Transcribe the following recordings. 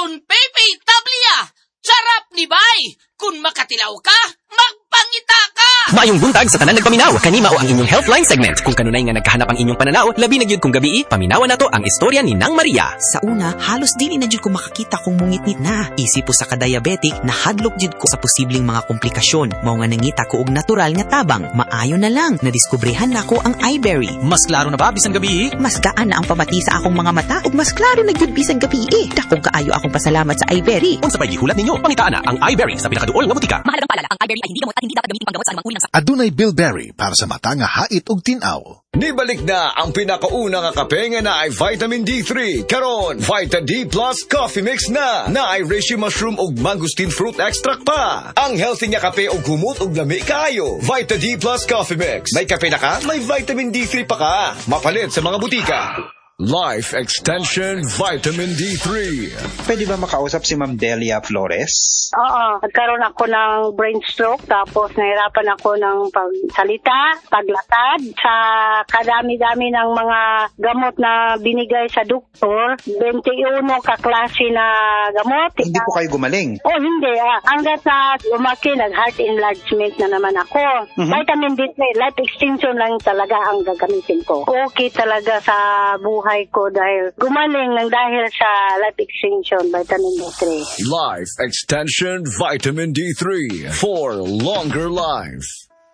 Son Pepe Tablia! Sarap ni Bay! Kung makatilaw ka, magpangita ka! Maayong buntag sa tanan nagpaminaw. Kanima o ang inyong Healthline segment. Kung kanunay nga nagkahanap ang inyong pananaw, labi na gyud kung gabi, paminawan nato ang istorya ni Nang Maria. Sa una, halos dili na jud ko makakita kung mungit-ngit na. Isip po sa ka-diabetic, nahadlok jud ko sa posibleng mga komplikasyon. Mao nga nangita ko og natural nga tabang. Maayo na lang, nadiskubrehan nako ang iBerry. Mas klaro na ba bisan gabi? Mas gaan na ang pamati sa akong mga mata ug mas klaro na jud bisan gabi. Dakong kaayo akong pasalamat sa iBerry. Unsa pay gihulat ninyo? Pangitaan na ang iBerry sa pinakaduol nga butika. Mahalagang paalala, ang iBerry ay hindi gamot at hindi dapat gamitin panggamot sa anumang uri ng sakit. Adunay bilberry para sa mata nga hait ug tinaw. Nibalik na ang pinakauna nga kape nga na ay vitamin D3. Karon, Vita D Plus Coffee Mix na ay reishi mushroom ug mangosteen fruit extract pa. Ang healthy nga kape ug humot ug lami kaayo. Vita D Plus Coffee Mix. May kape na ka, may vitamin D3 pa ka. Mapalit sa mga butika. Life Extension Vitamin D3. Pwede ba makausap si Ma'am Delia Flores? Oo, nagkaroon ako ng brain stroke tapos nahirapan ako ng pagsalita, paglatad. Sa kadami-dami ng mga gamot na binigay sa doktor, 21 kaklase na gamot. Hindi po kayo gumaling? Oh, hindi. Hanggat na lumaki, nag-heart enlargement na naman ako. Vitamin D3, life extension lang talaga ang gagamitin ko. Okay talaga sa buhay ko dahil gumaling ng dahil sa life extension vitamin D3. Life Extension Vitamin D3 for longer life.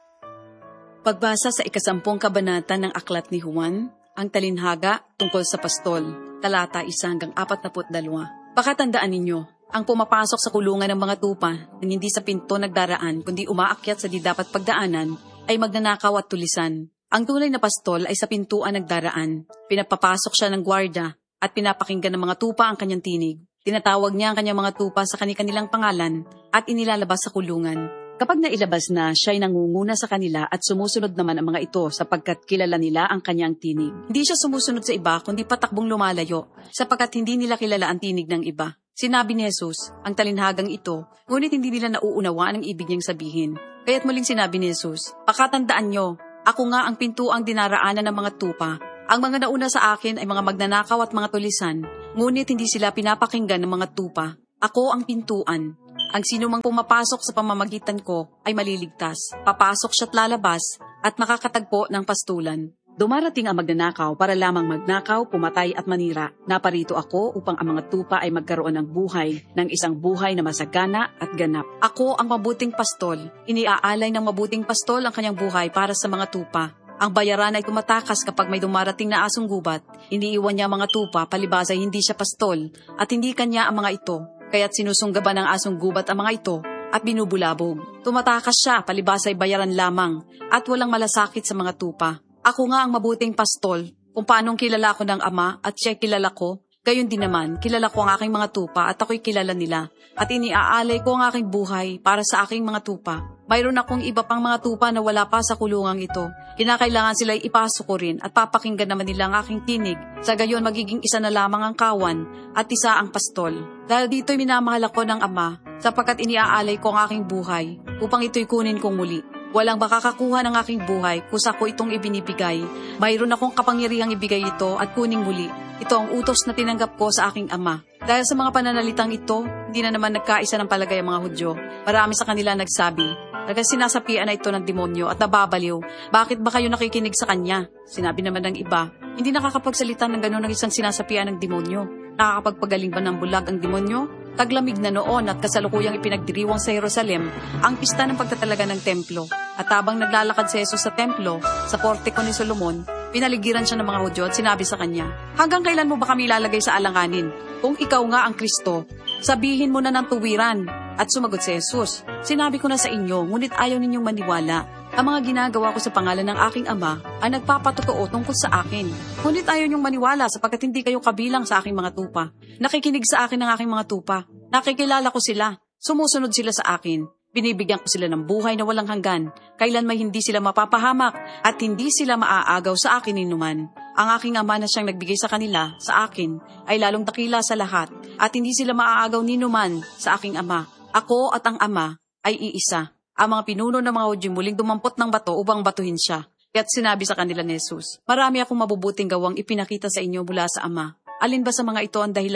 Pagbasa sa 10 kabanata ng Aklat ni Juan, ang talinhaga tungkol sa pastol, talata 1-42. Pakatandaan ninyo, ang pumapasok sa kulungan ng mga tupa na hindi sa pinto nagdaraan kundi umaakyat sa di dapat pagdaanan ay magnanakaw at tulisan. Ang tunay na pastol ay sa pintuan nagdaraan. Pinapapasok siya ng gwardya at pinapakinggan ng mga tupa ang kanyang tinig. Tinatawag niya ang kanyang mga tupa sa kanilang pangalan at inilalabas sa kulungan. Kapag nailabas na, siya ay nangunguna sa kanila at sumusunod naman ang mga ito sapagkat kilala nila ang kanyang tinig. Hindi siya sumusunod sa iba kundi patakbong lumalayo sapagkat hindi nila kilala ang tinig ng iba. Sinabi ni Jesus, ang talinhagang ito, ngunit hindi nila nauunawaan ang ibig niyang sabihin. Kaya't muling sinabi ni Jesus, pakatandaan niyo, ako nga ang pintuang dinaraanan ng mga tupa. Ang mga nauna sa akin ay mga magnanakaw at mga tulisan, ngunit hindi sila pinapakinggan ng mga tupa. Ako ang pintuan. Ang sino mang pumapasok sa pamamagitan ko ay maliligtas. Papasok siya't lalabas at makakatagpo ng pastulan. Dumarating ang magnanakaw para lamang magnakaw, pumatay at manira. Naparito ako upang ang mga tupa ay magkaroon ng buhay, ng isang buhay na masagana at ganap. Ako ang mabuting pastol. Iniaalay ng mabuting pastol ang kanyang buhay para sa mga tupa. Ang bayaran ay tumatakas kapag may dumarating na asong gubat. Iniiwan niya ang mga tupa, palibas ay hindi siya pastol at hindi kanya ang mga ito. Kaya't sinusunggaban ng asong gubat ang mga ito at binubulabog. Tumatakas siya, palibas ay bayaran lamang at walang malasakit sa mga tupa. Ako nga ang mabuting pastol, kung paanong kilala ko ng Ama at siya kilala ko, gayon din naman, kilala ko ang aking mga tupa at ako'y kilala nila. At iniaalay ko ang aking buhay para sa aking mga tupa. Mayroon akong iba pang mga tupa na wala pa sa kulungang ito. Kinakailangan sila'y ipasok ko rin at papakinggan naman nila ang aking tinig. Sa gayon magiging isa na lamang ang kawan at isa ang pastol. Dahil dito'y minamahal ako ng Ama, sapagkat iniaalay ko ang aking buhay upang ito'y kunin kong muli. Walang makakakuha ng aking buhay kung sa ko itong ibinibigay. Mayroon akong kapangyarihang ibigay ito at kuning muli. Ito ang utos na tinanggap ko sa aking Ama. Dahil sa mga pananalitang ito, hindi na naman nagkaisa ng palagay ang mga Hudyo. Marami sa kanila nagsabi, sinasapian na ito ng demonyo at nababaliw. Bakit ba kayo nakikinig sa kanya? Sinabi naman ng iba, hindi nakakapagsalita ng gano'n ng isang sinasapian ng demonyo. Nakakapagpagaling ba ng bulag ang demonyo? Taglamig na noon at kasalukuyang ipinagdiriwang sa Jerusalem ang pista ng pagtatalaga ng templo. At habang naglalakad si Jesus sa templo, sa portiko ni Solomon, pinaligiran siya ng mga Hudyo at sinabi sa kanya, hanggang kailan mo ba kami ilalagay sa alanganin? Kung ikaw nga ang Kristo, sabihin mo na ng tuwiran. At sumagot si Jesus, sinabi ko na sa inyo, ngunit ayaw ninyong maniwala. Ang mga ginagawa ko sa pangalan ng aking Ama ay nagpapatotoo tungkol sa akin. Ngunit ayaw niyong maniwala sapagkat hindi kayo kabilang sa aking mga tupa. Nakikinig sa akin ang aking mga tupa. Nakikilala ko sila. Sumusunod sila sa akin. Binibigyan ko sila ng buhay na walang hanggan. Kailan may hindi sila mapapahamak at hindi sila maaagaw sa akin ninuman. Ang aking Ama na siyang nagbigay sa kanila, sa akin, ay lalong dakila sa lahat at hindi sila maaagaw ninuman sa aking Ama. Ako at ang Ama ay iisa. Ang mga pinuno ng mga Hudyo muling dumampot ng bato upang batuhin siya. Kaya't sinabi sa kanila ni Jesus, marami akong mabubuting gawang ipinakita sa inyo mula sa Ama. Alin ba sa mga ito ang dahilan at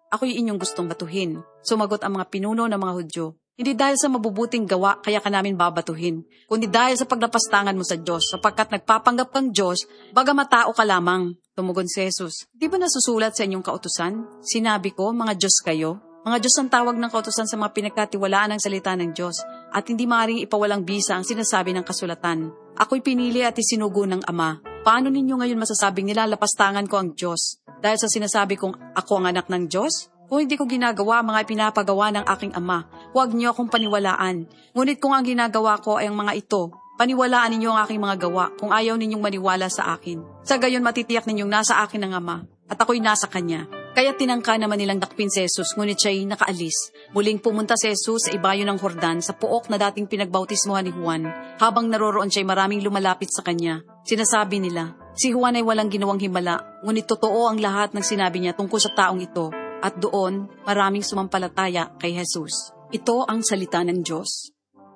Ako'y inyong gustong batuhin. Sumagot ang mga pinuno ng mga Hudyo. Hindi dahil sa mabubuting gawa kaya ka namin babatuhin, kundi dahil sa paglapastangan mo sa Diyos, sapagkat nagpapanggap kang Diyos, bagamat tao ka lamang. Tumugon si Jesus. Di ba nasusulat sa inyong kautusan? Sinabi ko, mga Diyos kayo. Mga Diyos ang tawag ng kautusan sa mga pinagkatiwalaan ng salita ng Diyos, at hindi maaaring ipawalang bisa ang sinasabi ng kasulatan. Ako'y pinili at isinugo ng Ama. Paano ninyo ngayon masasabing nilalapastangan ko ang Diyos? Dahil sa sinasabi kong ako ang anak ng Diyos? Kung hindi ko ginagawa mga pinapagawa ng aking Ama, huwag niyo akong paniwalaan. Ngunit kung ang ginagawa ko ay ang mga ito, paniwalaan ninyo ang aking mga gawa kung ayaw ninyong maniwala sa akin. Sa gayon matitiyak ninyong nasa akin ang Ama, at ako'y nasa Kanya. Kaya tinangka naman nilang dakpin si Jesus, ngunit siya'y nakaalis. Muling pumunta si Jesus sa ibayo ng Jordan sa puok na dating pinagbautismuhan ni Juan. Habang naroroon siya'y maraming lumalapit sa kanya. Sinasabi nila, si Juan ay walang ginawang himala, ngunit totoo ang lahat ng sinabi niya tungkol sa taong ito. At doon, maraming sumampalataya kay Jesus. Ito ang salita ng Diyos.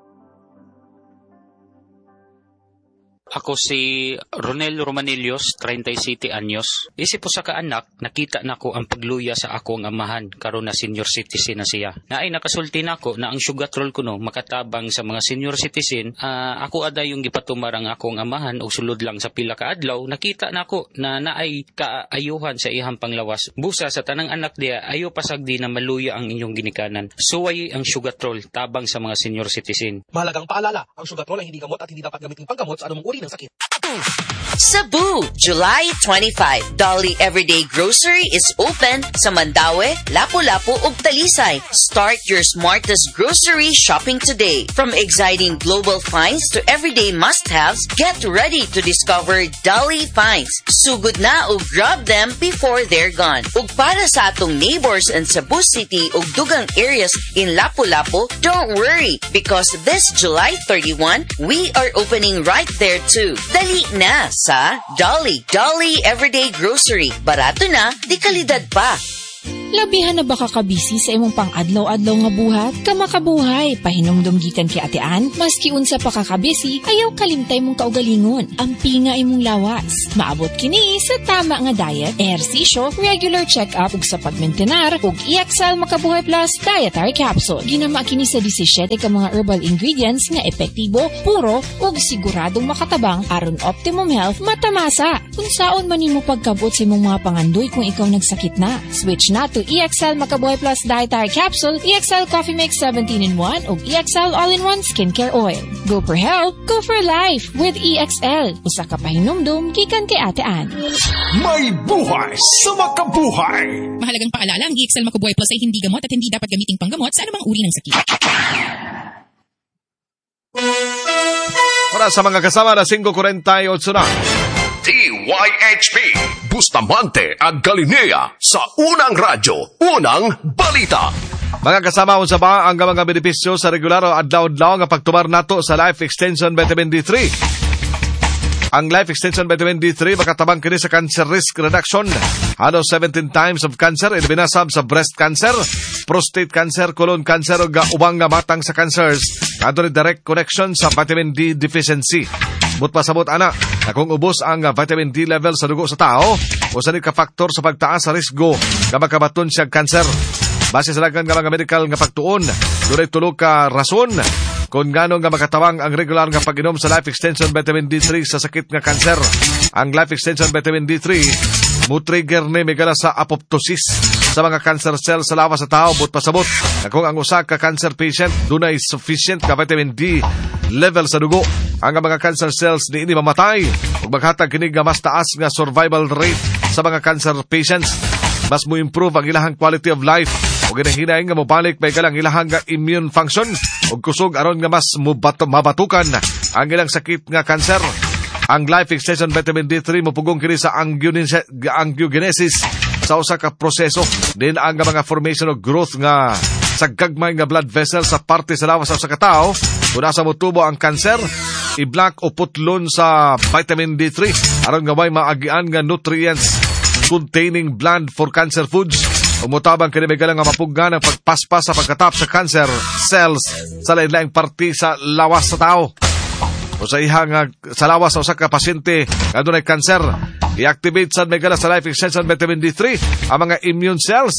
Ako si Ronel Romanillos, 37 anyos. Isip po sa kaanak, nakita na ko ang pagluya sa akong amahan, karon na senior citizen na siya. Na ay nakasulti na ko na ang sugatrol ko no, makatabang sa mga senior citizen. Ako ada yung gipatumar ang akong amahan o sulod lang sa pila ka adlaw, nakita na ko na naay kaayuhan sa ihang panglawas. Busa sa tanang anak diya, ayo pasagdi na maluya ang inyong ginikanan. Suway ang sugatrol, tabang sa mga senior citizen. Mahalagang paalala, ang sugatrol ay hindi gamot at hindi dapat gamitin panggamot sa anumang uri ng sakit. Cebu, July 25. Dolly Everyday Grocery is open sa Mandaue, Lapu-Lapu ug Talisay. Start your smartest grocery shopping today. From exciting global finds to everyday must-haves, get ready to discover Dolly Finds. Sugod na ug grab them before they're gone. Ug para sa atong neighbors in Cebu City ug dugang areas in Lapu-Lapu, don't worry because this July 31, we are opening right there too. Dali na sa Dolly Everyday Grocery. Barato na, di kalidad pa. Labihan na baka kabisi sa imong pang-adlaw-adlaw nga buhat? Kamakabuhay, pahinumdum gikan kay atean, maski unsa pa kakabisi, ayaw kalimtay mong kaugalingon. Ang pinga imong lawas. Maabot kini sa tama nga diet, ehersisyo, regular check-up ug sa pagmentenar ug EXL Makabuhay Plus Dietary Capsule. Ginama kini sa 17 ka mga herbal ingredients nga epektibo, puro ug siguradong makatabang aron optimum health matamasa. Kung saon man nimo pagkabot sa imong mga pangandoy kung ikaw nagsakit na, switch na to EXL Makabuhay Plus Dietary Capsule, EXL Coffee Mix 17-in-1 ug EXL All-in-1 Skincare Oil. Go for health, go for life with EXL. Usa ka pahinumdum gikan kay Ate Ann. May buhay sa makabuhay. Mahalagang paalala, ang EXL Makabuhay Plus ay hindi gamot at hindi dapat gamiting panggamot sa anumang uri ng sakit. Para sa mga kasama na 5:48 na. DYHP Bustamante ag Galilea sa Unang Radyo, Unang Balita. Mga kasama ko sa ba ang mga benepisyo sa regular o adlaw-adlaw nga pagtumar nato sa Life Extension Vitamin D3. Ang Life Extension Vitamin D3 makatabang kini sa cancer risk reduction. 17 times of cancer in binasab sa breast cancer, prostate cancer, colon cancer ug ubang nga matang sa cancers. Kadto ni direct connection sa vitamin D deficiency. But pasabot ana, kung ubos ang vitamin D level sa dugo sa tao, usa ni ka faktor sa pagtaas sa risgo nga makabaton siya cancer. Base sa daghang mga medical nga pagtuon, dunay tulo ka rason kung gano nga makatawang ang regular nga pag-inom sa Life Extension Vitamin D3 sa sakit nga cancer. Ang Life Extension Vitamin D3 mo-trigger ni megala sa apoptosis sa mga cancer cells sa lawas sa tao. But pasabot na kung ang usa ka cancer patient dunay sufficient ka vitamin D level sa dugo, ang mga cancer cells niini mamatay ug maghatag kini nga mas taas nga survival rate sa mga cancer patients. Mas mo improve ang ilahang quality of life ug ginahinay nga mobalik may galang ilahang immune function ug kusog aron nga mas mabatukan ang ilang sakit nga cancer. Ang Life Extension Vitamin D3 mopugong kini sa angiogenesis sa usa ka proseso din ang mga formation of growth nga sa gagmay nga blood vessel sa parte sa lawas sa usa ka tawo. Kung asa motubo ang cancer, i-block o putlon sa vitamin D3 aron nga may maagian nga nutrients containing bland for cancer foods. Umutabang kini megala nga mapuggan ang pagpaspas sa pagkatap sa cancer cells sa lain-laing parte sa lawas sa tao. O sa ihang sa lawas sa usa ka pasyente nga dunay cancer, i-activate sa megala sa Life Extension Vitamin D3 ang mga immune cells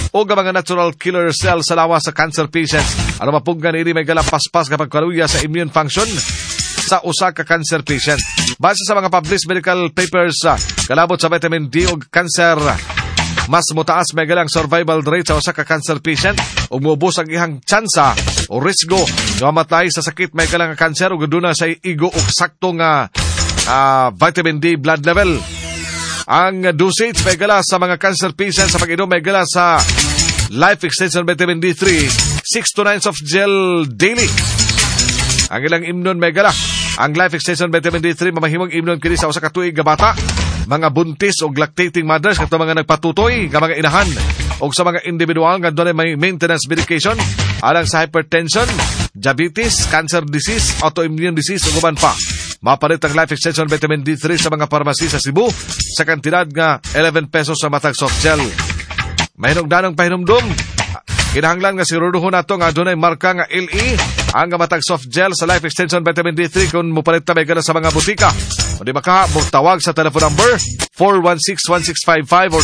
o mga natural killer cells sa lawas sa cancer patients. Ano mapuggan ini may galang-paspas kapag kaluya sa immune function sa usa ka cancer patient. Base sa mga published medical papers, kalabot sa vitamin D o cancer, mas mutaas may galang survival rate sa usa ka cancer patient ug moubos ang ihang tsansa o risgo nga mamatay sa sakit may galang nga cancer ug aduna sa igo og sakto nga vitamin D blood level. Ang dosage may gala sa mga cancer patients sa pag-inom may gala sa Life Extension Vitamin D3 6 to 9 soft gel daily. Ang ilang imnon may gala. Ang Life Extension Vitamin D3 mamahimong imnon kini sa usa ka tuig nga bata, mga buntis o lactating mothers kato mga nagpatutoy nga mga inahan o sa mga individual nga doon may maintenance medication alang sa hypertension, diabetes, cancer disease, autoimmune disease ug uban pa. Mapalit ang Life Extension Vitamin D3 sa mga parmasi sa Cebu sa kantidad nga 11 pesos sa matag soft gel. Mahinungdanong pahinumdum. Kinahanglan nga siruduhon nato nga dunay marka nga LE ang matag soft gel sa Life Extension Vitamin D3 kung mupalit na may gala sa mga butika. O di maka, tawag sa telephone number 416-1655 or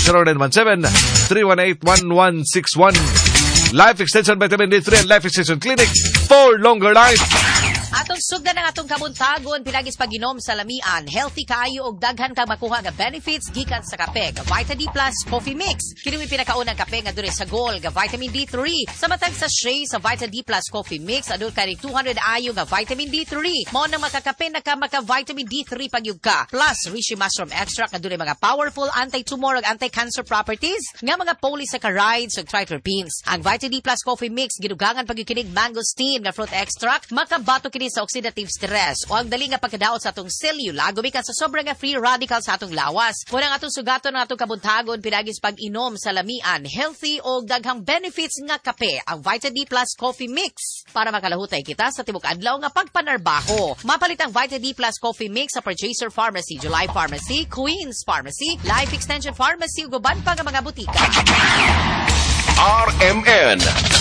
0917-318-1161. Life Extension Vitamin D3 and Life Extension Clinic for longer life. Atong sugdan ng atong kabuntagon pinagis paginom sa lamian, healthy kaayo og daghan kang makuha nga benefits gikan sa kape. Ga Vita D Plus Coffee Mix. Kini may pinakaunang kape nga dure sa gold ga vitamin D3. Sa matag sa sachet sa Vita D Plus Coffee Mix adul kani 200 ayo nga vitamin D3. Mao nang makakape na ka maka vitamin D3 pagyud ka. Plus reishi mushroom extract nga dure mga powerful anti-tumor ug anti-cancer properties nga mga polysaccharides ug triterpenes. Ang Vita D Plus Coffee Mix gidugangan pagyud kining mangosteen nga fruit extract makabato kini sa oxidative stress o ang dali nga pagkadaot sa atong selula gumikan sa sobrang nga free radical sa atong lawas. Muna ang atong sugaton ng atong kabuntagon pinagis pag-inom sa lamian, healthy o daghang benefits nga kape, ang Vita D Plus Coffee Mix. Para makalahutay kita sa tibok adlaw nga pagpanarbaho. Mapalit ang Vita D Plus Coffee Mix sa Purchaser Pharmacy, July Pharmacy, Queen's Pharmacy, Life Extension Pharmacy ug uban pa nga mga butika. RMN,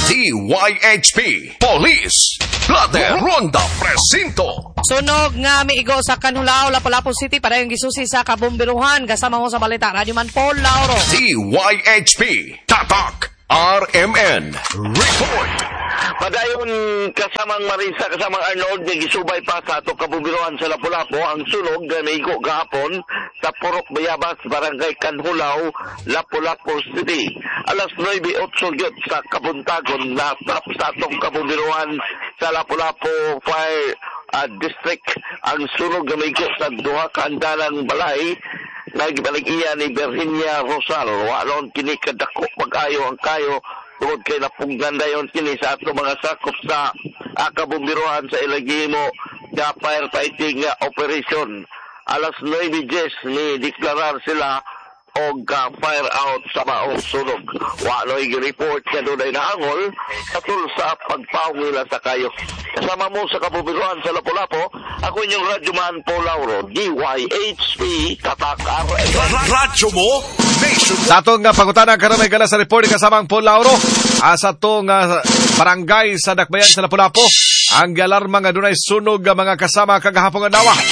DYHP, Police, Plate, Ronda, Presinto. Sunog nga miigo sa Kanhulao, Lapu-Lapu City para yung gisusi sa kabumbiruhan. Kasama mo sa balita, Radio Man Paul Lauro. DYHP, Tatak, RMN, Report. Padayon kasamang Marisa, kasamang Arnold, nagisubay pa sa ato kabubiruan sa Lapu-Lapu ang sunog na naigo gahapon sa Purok Bayabas, Barangay Kanhulao, Lapu-Lapu City. Alas 9:08 sa kabuntagon na tap sa atong kabubiruan sa Lapu-Lapu Fire District ang sunog na naigo sa duha ka andalang balay. Nagbalik iya ni Virginia Rosal. Walon kini kadako pag-ayo ang kayo tungod kay napunggan dayon kini sa ato mga sakop sa kabumbiruan sa Ilagimo na firefighting operation. Alas 9:10 ni deklarar sila og fire out sa maong sunog. Waloy report nga dunay naangol atul sa pagpaw nila sa kayo. Kasama mo sa kabubiruan sa Lapu-Lapu, ako inyong Radyo Man Paul Lauro, DYHP, Tatak Radyo mo, Nation. Sa atong pangutanan karon may gala sa report kasama ang Paul Lauro. Sa atong barangay sa Dakbayan sa Lapu-Lapu, ang alarma nga dunay sunog nga mga kasama kagahapon nga nawa.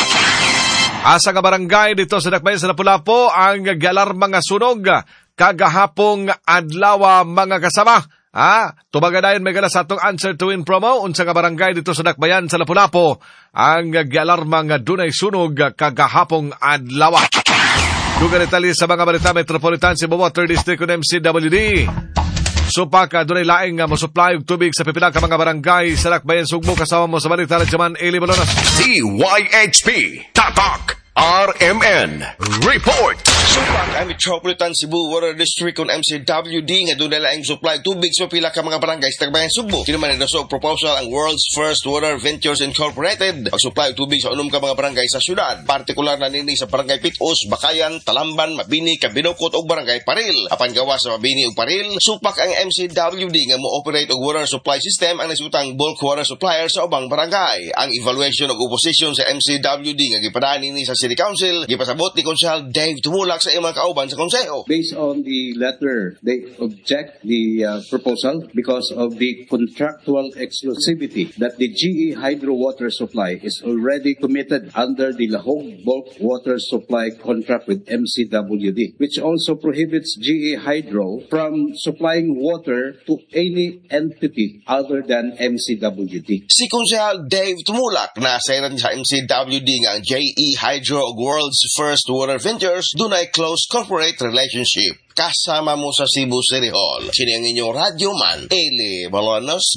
Asa nga barangay dito sa Dakbayan sa Lapu-Lapu, ang alarma nga sunog kagahapong adlaw mga kasama. Tubagadayon may gala sa atong Answer to Win promo. Unsa nga barangay dito sa Dakbayan sa Lapu-Lapu, ang alarma nga dunay sunog kagahapong adlaw. Dugan itali sa mga balita Metropolitan Cebu Water District ng MCWD. Supak dunay laing nga mosupply og tubig sa pipila ka mga barangay sa Dakbayan Sugbo. Kasama mo sa balita ng Jaman Eli Balonas. DYHP, Tatak, RMN, Report. Supak ang Metropolitan Cebu Water District kung MCWD nga doon nila ang supply tubig sa pila ka mga barangay sa Dakbayan Sugbo. Kinuman na sa proposal ang World's First Water Ventures Incorporated ang supply tubig sa unom ka mga barangay sa syudad. Partikular na nini sa Barangay Pitos, Bakayan, Talamban, Mabini, Kabinokot o Barangay Paril. Apan gawa sa Mabini o Paril, supak ang MCWD nga mo-operate og water supply system ang nasutang bulk water supplier sa ubang barangay. Ang evaluation og opposition sa MCWD nga gipadaan nini sa City Council. Gipasabot ni Konsehal Dave Tumulak sa imong kauban sa konseho. Based on the letter, they object the proposal because of the contractual exclusivity that the GE Hydro Water Supply is already committed under the Lahog Bulk Water Supply contract with MCWD, which also prohibits GE Hydro from supplying water to any entity other than MCWD. Si Konsehal Dave Tumulak na sayran sa MCWD nga ang JE Hydro ug World's First Water Ventures dunay close corporate relationship. Kasama mo sa Cebu City Hall. Sini ang inyong radyoman, Eli Balonos,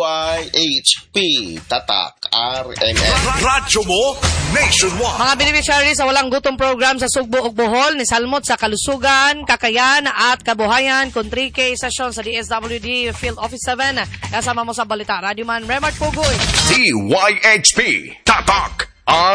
DYHP, Tatak, RMN. Radyo mo, nationwide. Mga beneficiaries sa Walang Gutom program sa Sugbo ug Bohol, ni salmot sa kalusugan, kakayan at kabuhayan, kung 3K session sa DSWD Field Office 7. Kasama mo sa balita, radyoman Remart Pugoy. DYHP, Tatak,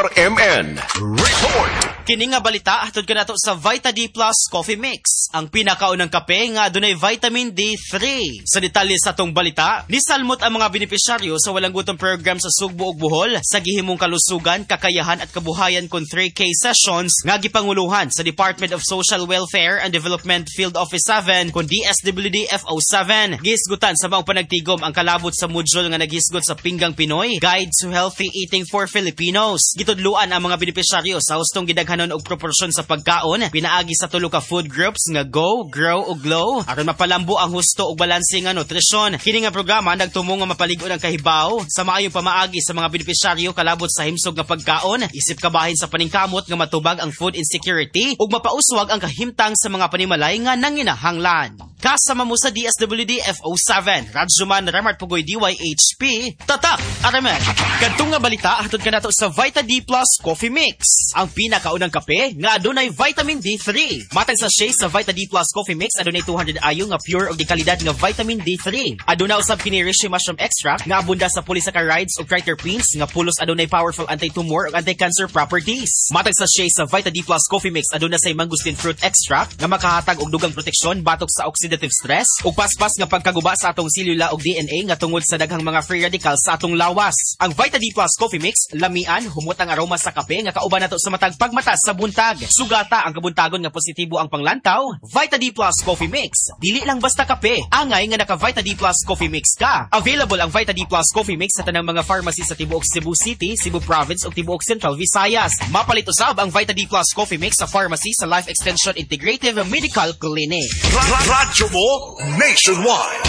RMN Report. Kini nga balita hatod kanato sa Vita D Plus Coffee Mix, ang pinakaunang kape nga adunay vitamin D3. Sa detalye sa tong balita, nisalmot ang mga benepisyaryo sa Walang Gutom program sa Sugbo ug Bohol sa gihimong kalusugan, kakayahan at kabuhayan kon 3K sessions nga gipanguluhan sa Department of Social Welfare and Development Field Office 7 kon DSWD FO7. Gisgutan sa maong panagtigom ang kalabot sa module nga naghisgot sa Pinggang Pinoy, Guide to Healthy Eating for Filipinos. Gitudluan ang mga benepisyaryo sa hustong gidaghanon og proporsyon sa pagkaon, pinaagi sa tulo ka food groups nga Go, Grow ug Glow aron mapalambo ang husto ug balanse nga nutrisyon. Kini nga programa nagtumong nga mapalig-on ang kahibaw sa maayong pamaagi sa mga benepisyaryo kalabot sa himsog nga pagkaon, isip kabahin sa paningkamot nga matubag ang food insecurity ug mapauswag ang kahimtang sa mga panimalay nga nanginahanglan. Kasama mo sa DSWD FO7, Radyoman Remart Pugoy DYHP, Tatak, RMN. Kadtong nga balita hatod kanato sa Vita D Plus Coffee Mix, ang pinakaunang kape nga adunay vitamin D3. Matag sa sachet sa Vita D Plus Coffee Mix adunay 200 ayo nga pure ug dekalidad nga vitamin D3. Aduna usab kini reishi mushroom extract nga abunda sa polysaccharides ug triterpenes nga pulos adunay powerful anti-tumor ug anti-cancer properties. Matag sa sachet sa Vita D Plus Coffee Mix aduna say mangosteen fruit extract nga makahatag og dugang proteksyon batok sa oxidative stress ug paspas nga pagkaguba sa atong selula ug DNA nga tungod sa daghang mga free radicals sa atong lawas. Ang Vita D Plus Coffee Mix lamian humot ang aroma sa kape nga kauban nato sa matag pagmata sa buntag. Sugata ang kabuntagon nga positibo ang panglantaw. Vita D Plus Coffee Mix, dili lang basta kape, angay nga naka Vita D Plus Coffee Mix ka. Available ang Vita D Plus Coffee Mix sa tanang mga pharmacy sa tibuok Cebu City, Cebu Province ug tibuok Central Visayas. Mapalit usab ang Vita D Plus Coffee Mix sa pharmacy sa Life Extension Integrative Medical Clinic. Radyo mo, nationwide.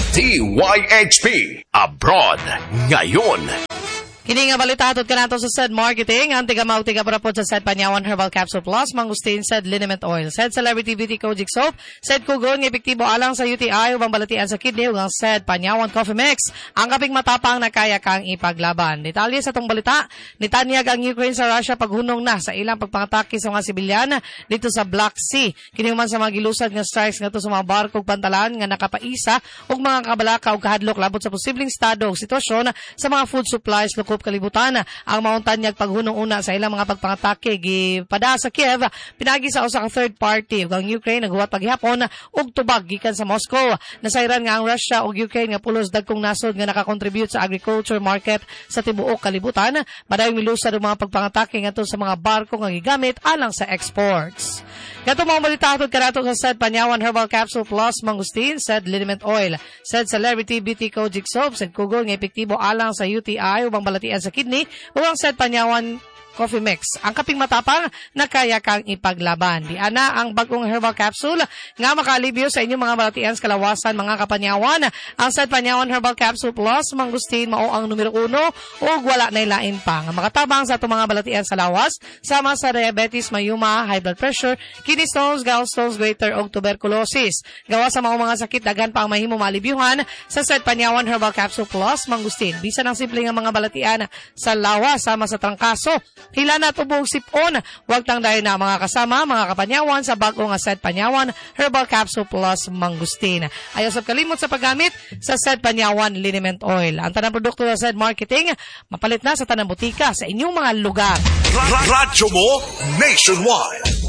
DYHP, abroad, ngayon. Kini nga balita hatod kanato sa SED Marketing, ang tigamaw tigaparapod sa SED Panyawan Herbal Capsule Plus, Mangustin, SED Liniment Oil, SED Celebrity Beauty Kojic Soap, SED Kugon, nga epektibo alang sa UTI ubang balatian sa kidney ug ang SED Panyawan Coffee Mix, ang kaping matapang na kaya kang ipaglaban. Detalye sa tong balita, nitanyag ang Ukraine sa Russia paghunong na sa ilang pagpangatake sa mga sibilyan dito sa Black Sea. Kini man sa mga gilusad nga strikes ngadto sa mga barko ug pantalan nga nakapaisa ug mga kabalaka ug kahadlok labot sa posibleng estado ug sitwasyon sa mga food supplies kalibutan. Ang mauntanyag paghunong una sa ilang mga pagpangatake gipada sa Kiev pinagi sa usa ka third party ug ang Ukraine naghuwat paghapon og tubag gikan sa Moscow. Nasayran nga ang Russia ug Ukraine nga pulos dagkong nasod nga nakakontribute sa agriculture market sa tibuok kalibutan. Madayong milusad ang mga pagpangatake ngadto sa mga barko nga gigamit alang sa exports. Kato mga balita hatod kanato sa SED Panyawan Herbal Capsule Plus, Mangustin, SED Liniment Oil, SED Celebrity Beauty Kojic Soap, SED Kugol nga epektibo alang sa UTI ubang balatian sa kidney, ug ang SED Panyawan Coffee Mix, ang kaping matapang na kaya kang ipaglaban. Di ana ang bagong herbal capsule nga makalibyo sa inyong mga balatian sa kalawasan mga kapanyawan. Ang SED Panyawan Herbal Capsule Plus, Mangustin, mao ang numero 1 ug wala na ilain pa nga makatabang sa itong mga balatian sa lawas sama sa diabetes, mayuma, high blood pressure, kidney stones, gallstones, goiter ug tuberculosis. Gawa sa mga sakit daghan pa ang mahimo malibyuhan sa SED Panyawan Herbal Capsule Plus, Mangustin. Bisan ang simple nga mga balatian sa lawas sama sa trangkaso, hila na tubong sipon. Huwag tang dahil na mga kasama, mga kapanyawan sa bagong SED Panyawan Herbal Capsule Plus, Mangustin. Ayaw sab kalimot sa paggamit sa SED Panyawan Liniment Oil. Ang tanang produkto sa SED Marketing, mapalit na sa tanang butika sa inyong mga lugar. Radyo mo, nationwide.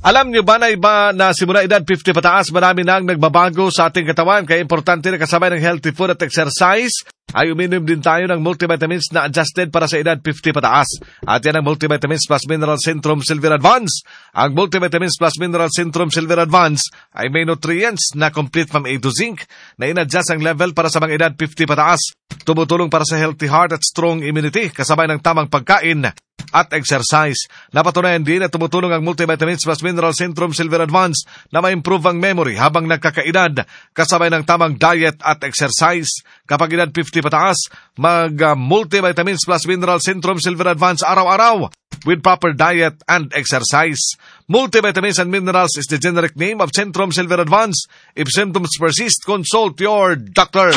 Alam niyo ba na iba na simula edad 50 pataas, marami nang nagbabago sa ating katawan, kaya importante na kasabay ng healthy food at exercise ay uminom din tayo ng multivitamins na adjusted para sa edad 50 pataas. At yan ang Multivitamins Plus Mineral Centrum Silver Advance. Ang Multivitamins Plus Mineral Centrum Silver Advance ay may nutrients na complete from A to zinc na in-adjust ang level para sa mga edad 50 pataas. Tumutulong para sa healthy heart at strong immunity kasabay ng tamang pagkain at exercise. Napatunayan din na tumutulong ang Multivitamins Plus Mineral Centrum Silver Advance na ma-improve ang memory habang nagkakaedad kasabay ng tamang diet at exercise. Kapag edad 50 pataas, mag-Multivitamins Plus Mineral Centrum Silver Advance araw-araw with proper diet and exercise. Multivitamins and Minerals is the generic name of Centrum Silver Advance. If symptoms persist, consult your doctor.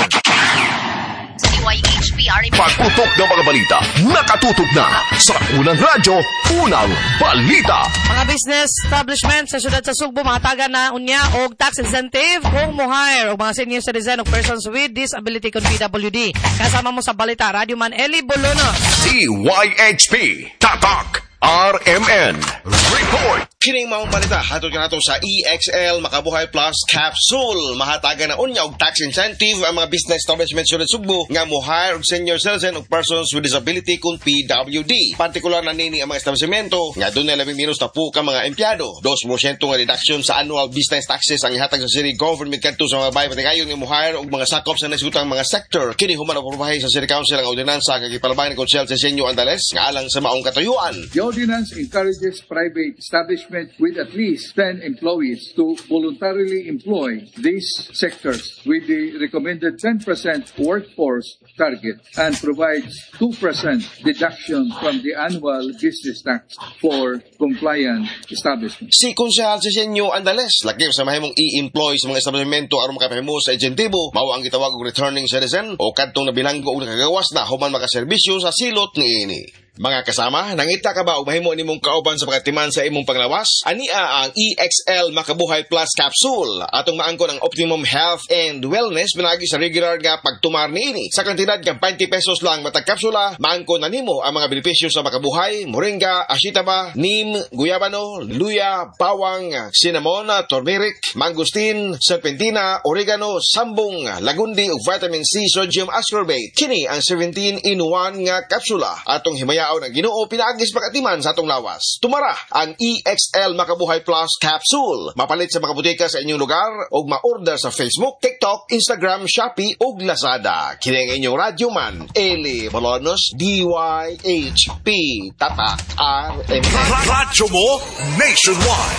Pagputok ng mga balita, nakatutok na sa Unang Radyo, Unang Balita. Mga business establishment sa syudad sa Sugbo, mahatagan na unya og tax incentive kung mo-hire og mga senior citizen o persons with disability kung PWD. Kasama mo sa balita, Radyo Man Eli Bolono. DYHP, Tatak, RMN, Report. Kining maong balita, hatod ka nato sa EXL Makabuhay Plus Capsule. Mahatagan na unya og tax incentive ang mga business establishment sa Sugbo nga mo-hire og senior citizen o persons with disability kung PWD. Partikular na nini ang mga establishmento nga doon na labing minus na po ka mga empleyado. 2% nga reduction sa annual business taxes ang ihatag sa city government kadto sa mga bahay patikayon nga mo-hire og mga sakop sa nasutang mga sector. Kini human aprobahin sa City Council ang ordinansa nga gipalabay ni Konsel Cesenio Andales nga alang sa maong katuyuan. The ordinance encourages private establishment with at least 10 employees to voluntarily employ these sectors with the recommended 10% workforce target and provides 2% deduction from the annual business tax for compliant establishments. Si Konsehal Cesenio Andales, lagi sa mahimong i-employ sa mga establishmento aron makapahimo sa insentibo, mao ang gitawag og returning citizen o kadtong nabilanggo og nakagawas na human makaserbisyo sa silot niini. Mga kasama, nangita ka ba o mahimo nimong kauban sa pagkatiman sa imong panglawas? Ania ang EXL Makabuhay Plus Capsule. Atong maangkon ang optimum health and wellness pinagi sa regular nga pagtumar niini. Sa kantidad nga 20 pesos lang matag kapsula, maangkon na nimo ang mga benepisyo sa makabuhay, moringa, ashitaba, neem, guyabano, luya, bawang, cinnamon, turmeric, mangosteen, serpentina, oregano, sambong, lagundi ug vitamin C sodium ascorbate. Kini ang 17-in-1 nga kapsula. Atong himaya ang Ginoo pinaagis pagatiman sa atong lawas. Tumara ang EXL Makabuhay Plus Capsule. Mapalit sa mga butika sa inyong lugar o ma-order sa Facebook, TikTok, Instagram, Shopee o Lazada. Kini ang inyong Radyo Man, Eli Bolonos, DYHP, Tatak, RMN. Radyo mo nationwide.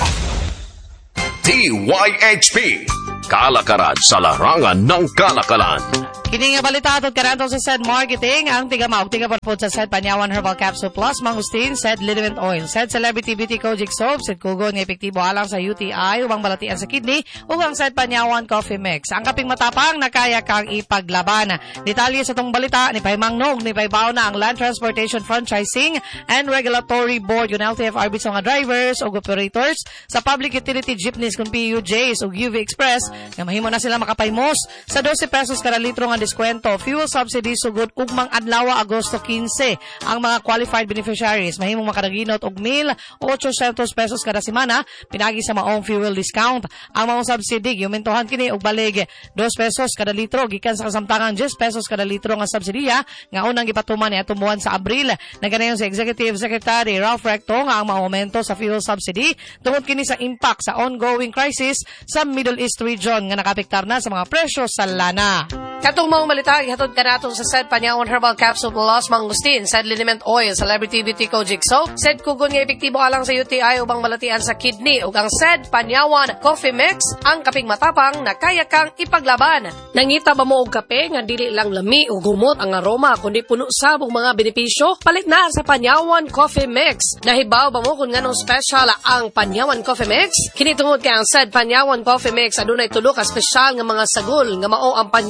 DYHP, kalakaran sa larangan ng kalakalan. Kini nga balita atod kanadto sa SED Marketing ang tiga-maog tiga-parpod sa SED Panyawan Herbal Capsule Plus Mangustin, SED Liniment Oil, SED Celebrity Beauty Kojic Soap, SED Kugon nga epektibo alang sa UTI ubang balatian sa kidney ug ang SED Panyawan Coffee Mix. Ang kaping matapang na kaya kang ipaglaban. Detalye sa tong balita ni Paimang Nog ni Paibaw na ang Land Transportation Franchising and Regulatory Board yung LTFRB sa mga drivers ug operators sa Public Utility Jeepneys kung PUJs ug UV Express nga mahimo na sila makapaymos sa 12 pesos kada litro nga diskwento. Fuel subsidy sugod ugmang adlaw Agosto 15. Ang mga qualified beneficiaries mahimong makadaginot og 1,800 pesos kada semana pinagi sa maong fuel discount. Ang maong subsidy yumentohan kini og balig 2 pesos kada litro gikan sa kasamtangan 10 pesos kada litro nga subsidiya nga unang gipatuman ni atong buwan sa Abril. Naganayon sa Executive Secretary Ralph Recto nga ang maaumento sa fuel subsidy tungod kini sa impact sa ongoing crisis sa Middle East region nga nakapektar na sa mga presyo sa lana. Katong mga balita, ihatod ka nato sa SED Panyawan Herbal Capsule Plus Mangustin, SED Liniment Oil, Celebrity Beauty Kojic Soap, SED Kugon nga epektibo alang sa UTI ubang balatian sa kidney, ug ang SED Panyawan Coffee Mix, ang kaping matapang na kaya kang ipaglaban. Nangita ba mo og kape nga dili lang lami o gumot ang aroma kundi puno sa mga benepisyo? Palit na sa Panyawan Coffee Mix. Nahibaw ba mo kung nganong special ang Panyawan Coffee Mix? Kini tungod kay ang SED Panyawan Coffee Mix adunay tulo ka special nga mga sagol nga mao ang Panyawan,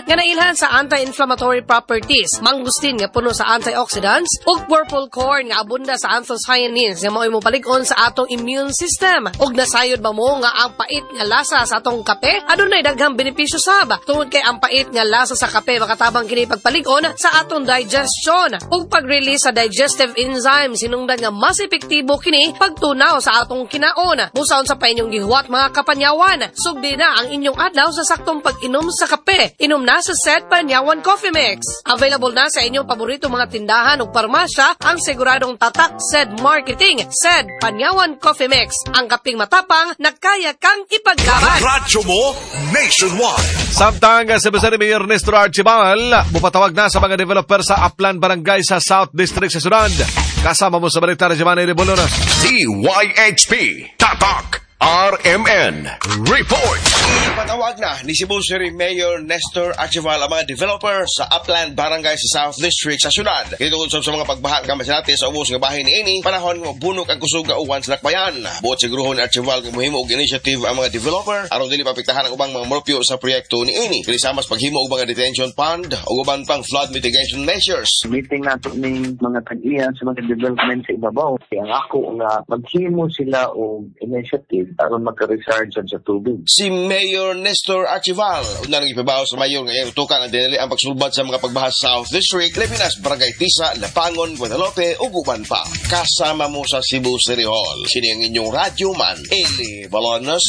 nga nailhan sa anti-inflammatory properties, mangustin nga puno sa antioxidants, ug purple corn nga abunda sa anthocyanins nga mao'y mopalig-on sa atong immune system. Ug nasayod ba mo nga ang pait nga lasa sa atong kape adunay daghang benepisyo sab tungod kay ang pait nga lasa sa kape makatabang kini pagpalig-on sa atong digestion ug pag-release sa digestive enzymes hinungdan nga mas epektibo kini pagtunaw sa atong kinaon. Busaon sa pa inyong gihuwat mga kapanyawan, sugdi na ang inyong adlaw sa saktong pag-inom sa kape. Inom na sa Sed Panyawan Coffee Mix. Available na sa inyong paborito mga tindahan ug parmasya ang siguradong tatak Sed Marketing, Sed Panyawan Coffee Mix. Ang kaping matapang na kaya kang ipaglaban. Radyo mo nationwide. Samtang sa Basari Mayor Nestor Archibal, mupatawag na sa mga developer sa Aplan Barangay sa South District sa Sudan. Kasama mo sa balita ni Giovanni Rebolonos. DYHP Tatak RMN Report. Patawag na ni Cebu City Mayor Nestor Archival ang mga developer sa Upland Barangay sa South District sa syudad. Ito sa mga pagbaha nga masinati sa ubos nga bahin ni ini, panahon nga bunok ang kusog nga uwan sa Lakbayan. Buot siguruhon ni Archival nga muhimo og initiative ang mga developer aron dili papektahan ang ubang mga molupyo sa proyekto ni ini. Kini sama sa paghimo og mga detention pond ug uban pang flood mitigation measures. Meeting nato ning mga tag-iya sa mga development sa ibabaw. Ang ako nga maghimo sila og initiative aron magka-recharge sa tubig. Si Mayor Nestor Archival una nang ipabaw sa mayor nga iyang tukan ang dinali ang pagsulbad sa mga pagbaha sa South District, Lepinas, Barangay Tisa, Lapangon, Guadalupe ug uban pa. Kasama mo sa Cebu City Hall. Sini ang inyong radyo man, Eli Balonos,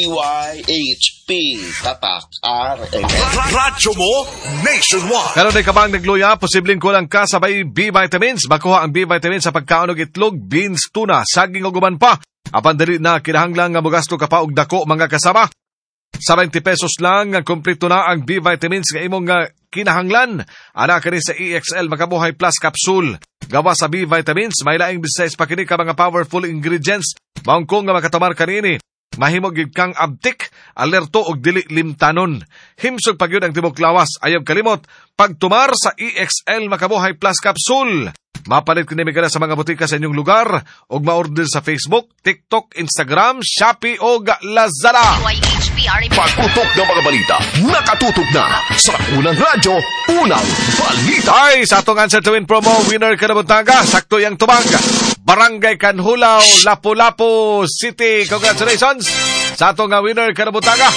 DYHP Tatak RMN. Radyo mo nationwide. Karon ay kabang nagluya, posibleng kulang ka sabay B-vitamins. Makuha ang B-vitamins sa pagkaon og itlog, beans, tuna, saging ug uban pa. Apan dali na kinahanglan nga mogasto ka pa og dako mga kasama. Sa 20 pesos lang nga kompleto na ang B-vitamins nga imong nga kinahanglan. Ana kini sa EXL Makabuhay Plus Capsule. Gawa sa B-vitamins, may laing 16 pa kini ka mga powerful ingredients. Maungkong nga makatamar kanini. Mahimog gid kang abtik, alerto og dili limtanon. Himsog pagyud ang tibok lawas. Ayaw kalimot pagtumar sa EXL Makabuhay Plus Capsule. Mapalit kini migala sa mga butika sa inyong lugar ug ma-order sa Facebook, TikTok, Instagram, Shopee o Lazada. Pagputok ng mga balita, nakatutok na sa unang radyo, unang balita. Ay, sa atong answer to win promo, winner ka na buntaga, sakto yang tubag. Barangay Kanhulaw, Lapu-Lapu City. Congratulations sa atong winner ka na buntaga.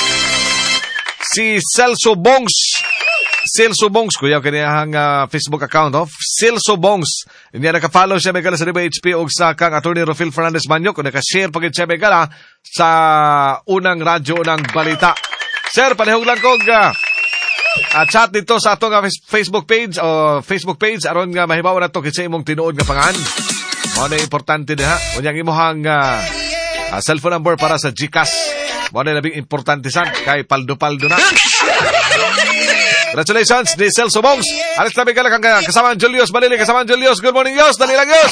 Si Celso Bongs. Celso Bongs, kuya kaniyang Facebook account of Celso Bongs. Hindi naka-follow siya megala sa DBHP o sa kang Attorney Rofil Fernandez Manyok. Naka-share pagit siya megala sa unang radyo ng balita. Sir, panihog lang kong chat dito sa atong Facebook page aron nga mahibaw na to kasi imong tinuod nga pangan. Mo na importante diha. Unyang imuhang cellphone number para sa GCash. Mo na labing importante san kay paldo-paldo na. Congratulations, ni Celso Bongs. Alis na bigala kang kasama ang Julius Malili, kasama ang Julius. Good morning, Dios. Dali lang, Dios.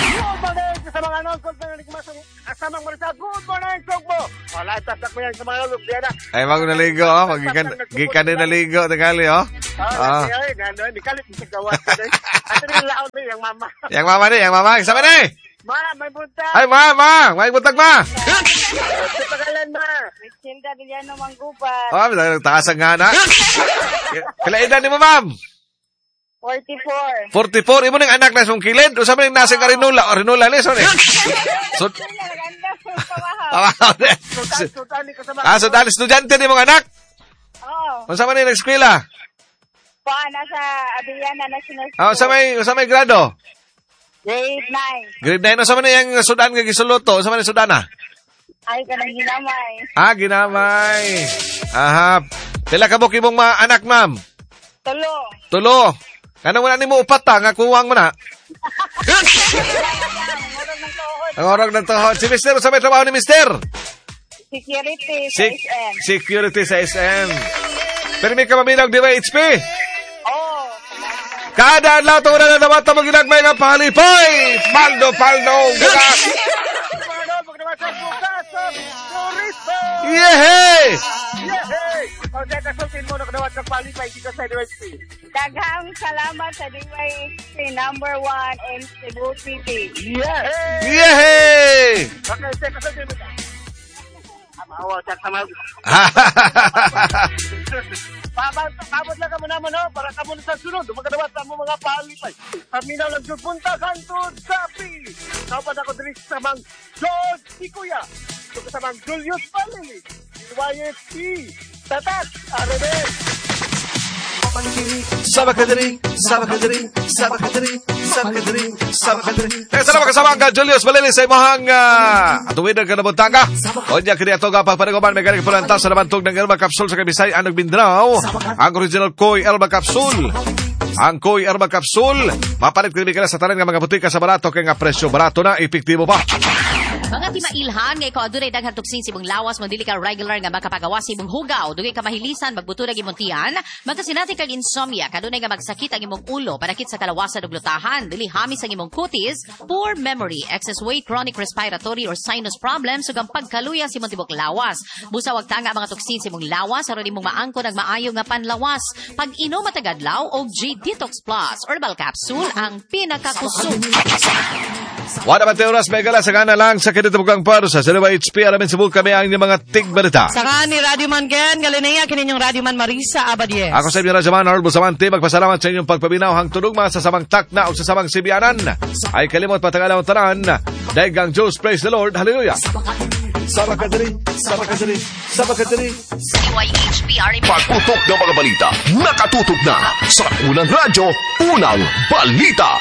Sa mga non-call na nagmasang asamang marisa. Good morning, Sogbo. Wala, tatak mo yan sa mga lupiana. Ay, bago naligo, oh. Gikan din naligo, tingali, oh. Ay, gano'n. Di kalit sa gawat ka din. At rin laon din, yung mama. Yang mama. Kasama na eh. Ma, may buntag. Ay, ma. May buntag, ma. Sa pagalan, ma. Mitsinda Villano Manggupan. Oh, takasang nga na. Kailan ni mo, ma'am? 44. 44. Imo ng anak na song kilid. O sabi ng nasa ka rinula. O rinula, leson eh. Sudan, estudyante ni mong anak? Oo. O sabi na nag-eskwela? Nasa Avellana National School. O sa may grado? Grade 9. Grade 9. O sabi na yung Sudan nga gisuluto. O sabi na Sudan ah? Ay, kanang ginamay. Ginamay. Aha. Pila ka mo kimong anak, ma'am? 3. Tulo. Kanang wala ni mo upat nga kuwang mo na. Ang orog ng tuhod. Si Mister, sa may trabaho ni Mister? Security sa SM. Security sa SM. Pero may kamaminag di ba HP? Oo. Kada adlaw to na naman ito maginagmay ng palipay. Paldo. Yehey! O, dahil kasultin mo na kadawat ng palipay dito sa DYHP. Daghang salamat sa DYHP number 1 in Cebu City. Yehey! Okay, dahil kasultin mo na. Amawa, chat sama. Pabot lang kamo naman ho, para kamo sa sunod. Magkadawat sa mga palipay. Paminaw lang jud punta kantud Sapi. Dapat ako diri sa mang George Sikuya. So sa mang Julius Palili. YFC. Tatak. Arebe. Sama ka diri. Salamat kasama ka, Julius Balili, sa imahang atuwid ng kanabuntan ka. O niya, kini ato nga pagpanaguman, may galing pulanta sa nabantog ng Erba Capsule sa Kabisay, Anog Mindanao. Ang original Koy Erba Capsule. Ang Koy Erba Capsule, mapalit kini ka na sa tanan nga mga butika sa barato, kaya nga presyo barato na, epektibo pa. Mga timailhan, nga ikaw adunay daghang tuksin si mong lawas, mandili ka regular nga makapagawa si mong hugaw, dugay ka mahilisan, magbuto na gimong tiyan, magkasinati kag insomnia, kadunay nga magsakit ang imong ulo, panakit sa kalawasan ug lutahan, dili hamis ang imong kutis, poor memory, excess weight, chronic respiratory or sinus problems, ug ang pagkaluya si mong tibok lawas. Busa wag tanga mga tuksin si mong lawas, aron imong maangkon ang maayo nga panlawas. Pag inom matagadlaw og G Detox Plus Herbal Capsule ang pinakakusog. Wala man teoras, may gala sa gana lang sa kinitubukang parusa sa HP. Alamin sa buka kami ang inyong mga tigbalita. Saka ni Radio Man Gen, galinaya kininyong Radio Man Marisa Abadies. Ako sa inyo Radio Man, Arbo Samante, magpasalamat sa inyong pagpabinaw hang tunog mga sa samang takna o sa samang sibianan. Ay kalimot patangalaw tanan, Daigang Diyos, praise the Lord, hallelujah. Sama ka diri. CYHP Pagputok ng mga balita, nakatutok na sa Unang Radyo, Unang Balita.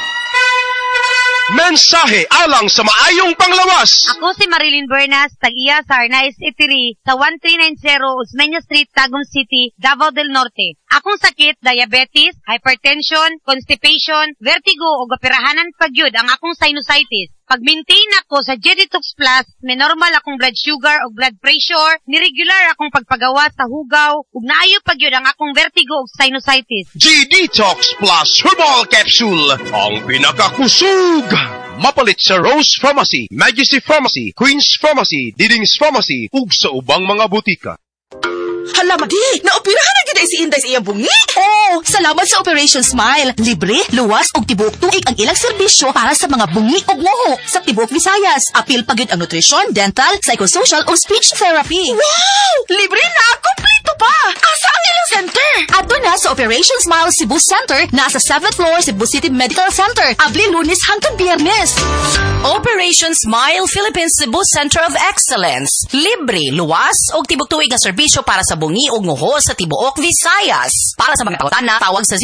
Mensahe alang sa maayong panglawas. Ako si Marilyn Bernas, tag-iya sa Arnaiz Eatery sa 1390 Osmeña Street, Tagum City, Davao del Norte. Akong sakit, diabetes, hypertension, constipation, vertigo o operahanan pagyud ang akong sinusitis. Pag-maintain ako sa G-Detox Plus, may normal akong blood sugar o blood pressure, niregular akong pagpagawa sa hugaw, ug naayo pagyud ang akong vertigo o sinusitis. G-Detox Plus Herbal Capsule, ang pinakakusog. Mapalit sa Rose Pharmacy, Majesty Pharmacy, Queen's Pharmacy, Diding's Pharmacy, ug sa ubang mga butika. Hala, Madi! Naoperahan na gina si Inday sa iyang bungi? Oo! Salamat sa Operation Smile. Libre, luwas ug tibok tuig ang ilang serbisyo para sa mga bungi ug nguho sa tibok Visayas. Apil pagyud ang nutrition, dental, psychosocial o speech therapy. Wow! Libre na! Kompleto pa! Asa ang ilang center? Ato na sa Operation Smile Cebu Center, nasa 7th floor Cebu City Medical Center. Abli Lunes hanggang Biyernes. Operation Smile Philippines Cebu Center of Excellence. Libre, luwas ug tibok tuig ang serbisyo para sa bungi ug nguho sa tibuok Visayas. Para sa mga pangutana, tawag sa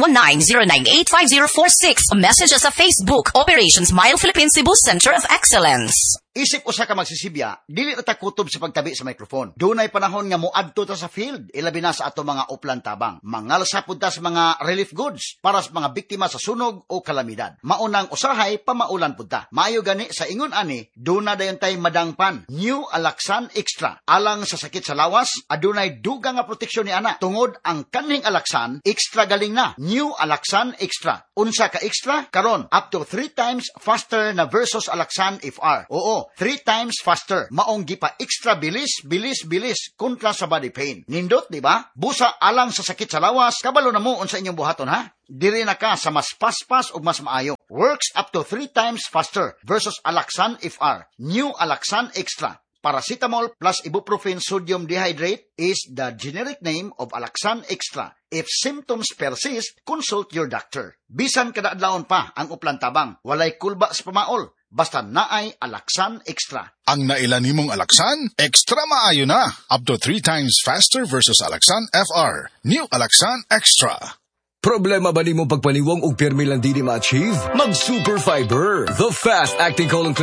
0919-098-5046 o message sa Facebook, Operation Smile Philippines Cebu Center of Excellence. Isip usa ka magsisibya, dili ta kutob sa pagtabi sa microphone. Dunay panahon nga moadto ta sa field, ilabi na sa ato mga uplan tabang. Mangalsa pud ta sa mga relief goods para sa mga biktima sa sunog o kalamidad. Maunang usahay pamaulan pud ta. Maayo gani sa ingon ani, duna dayon tay madangpan. New Alaxan Extra. Alang sa sakit sa lawas, adunay dugang nga proteksyon ni ana. Tungod ang kaning Alaxan, extra galing na. New Alaxan Extra. Unsa ka extra? Karon up to 3 times faster na versus Alaxan FR. Oo, 3 times faster. Maong gipa extra bilis kontra sa body pain. Nindot, di ba? Busa alang sa sakit sa lawas, kabalo na mo unsa inyong buhaton ha? Diri na ka sa mas paspas o mas maayo. Works up to 3 times faster versus Alaxan FR. New Alaxan Extra. Paracetamol plus ibuprofen sodium dehydrate is the generic name of Alaxan Extra. If symptoms persist, consult your doctor. Bisan kada adlawon pa ang uplan tabang, walay kulba sa pamaol. Basta naay Alaxan Extra. Ang nailan nimong Alaxan, extra maayo na. Up to 3 times faster versus Alaxan FR. New Alaxan Extra. Problema ba nimo pagpaniwong og permi lang dili ma-achieve? Mag Super Fiber, the fast-acting colon